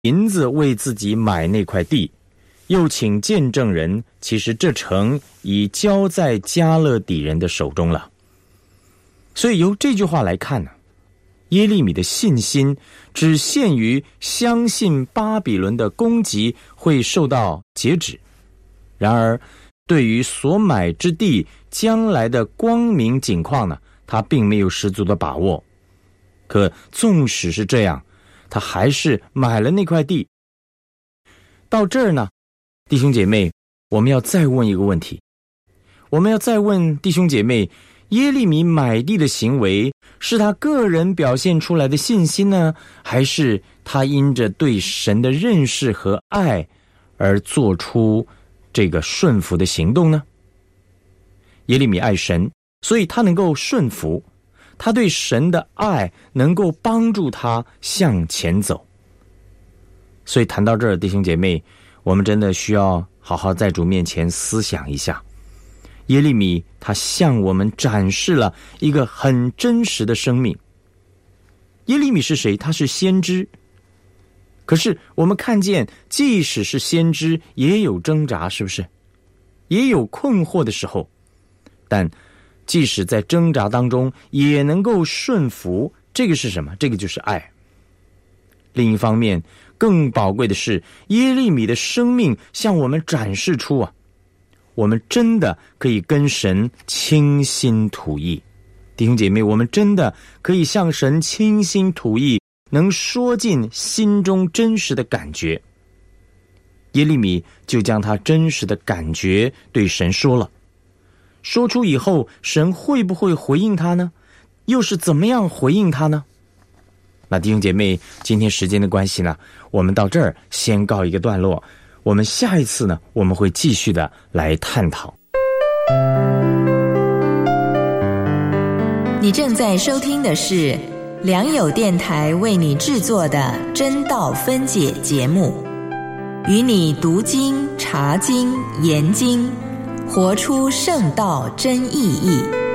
银子为自己买那块地，又请见证人，其实这城已交在迦勒底人的手中了。所以由这句话来看呢，耶利米的信心只限于相信巴比伦的攻击会受到截止，然而对于所买之地将来的光明景况呢，他并没有十足的把握。可纵使是这样，他还是买了那块地。到这儿呢，弟兄姐妹，我们要再问一个问题，我们要再问弟兄姐妹，耶利米买地的行为是他个人表现出来的信心呢，还是他因着对神的认识和爱而做出这个顺服的行动呢？耶利米爱神，所以他能够顺服，他对神的爱能够帮助他向前走。所以谈到这儿，弟兄姐妹，我们真的需要好好在主面前思想一下，耶利米他向我们展示了一个很真实的生命。耶利米是谁？他是先知。可是我们看见，即使是先知也有挣扎，是不是？也有困惑的时候，但即使在挣扎当中也能够顺服，这个是什么？这个就是爱。另一方面，更宝贵的是，耶利米的生命向我们展示出我们真的可以跟神倾心吐意。弟兄姐妹，我们真的可以向神倾心吐意，能说尽心中真实的感觉。耶利米就将他真实的感觉对神说了，说出以后，神会不会回应他呢？又是怎么样回应他呢？那弟兄姐妹，今天时间的关系呢，我们到这儿先告一个段落，我们下一次呢，我们会继续的来探讨。 你正在收听的是良友电台为你制作的真道分解节目，与你读经、查经、研经，活出圣道真意义。